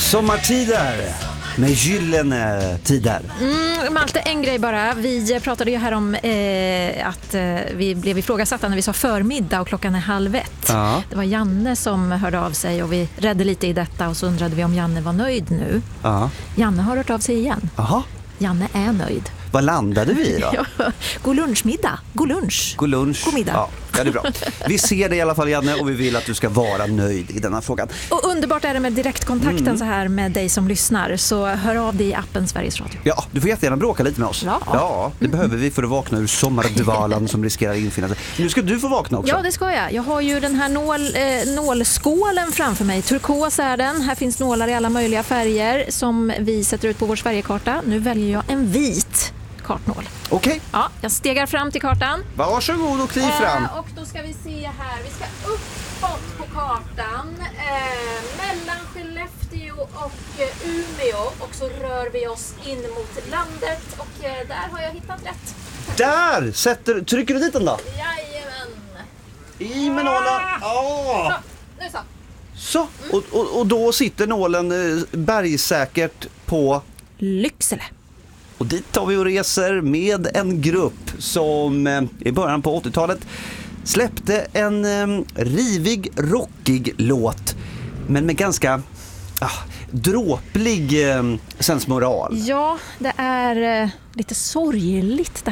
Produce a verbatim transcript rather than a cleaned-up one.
Sommartider med gyllene tider. Mm, Malte, en grej bara. Vi pratade ju här om eh, att eh, vi blev ifrågasatta när vi sa förmiddag och klockan är halv ett. Ja. Det var Janne som hörde av sig och vi redde lite i detta och så undrade vi om Janne var nöjd nu. Ja. Janne har hört av sig igen. Aha. Janne är nöjd. Vad landade vi då? Ja, god lunchmiddag. God lunch. God lunch. God middag. Ja, ja, det är bra. Vi ser det i alla fall, Janne, och vi vill att du ska vara nöjd i denna frågan. Och underbart är det med direktkontakten Mm. så här med dig som lyssnar. Så hör av dig i appen Sveriges Radio. Ja, du får jättegärna bråka lite med oss. Ja. ja det behöver vi för att vakna ur sommardvalen som riskerar att infinna sig. Nu ska du få vakna också. Ja, det ska jag. Jag har ju den här nål, eh, nålskålen framför mig. Turkos är den. Här finns nålar i alla möjliga färger som vi sätter ut på vår Sverigekarta. Nu väljer jag en vit kartnål. Okej, okay. Ja, jag stegar fram till kartan. Varsågod och kliv fram. Eh, och då ska vi se här. Vi ska uppåt på kartan. Eh, mellan Skellefteå och eh, Umeå. Och så rör vi oss in mot landet. Och eh, där har jag hittat rätt. Där! Sätter, trycker du dit den då? Jajamän. I med nålen. Ja. Så, nu så. Så, och, och, och då sitter nålen eh, bergsäkert på... Lycksele. Och dit tar vi och reser med en grupp som eh, i början på åttiotalet släppte en eh, rivig, rockig låt, men med ganska ah, dråplig eh, sensmoral. Ja, det är eh, lite sorgligt det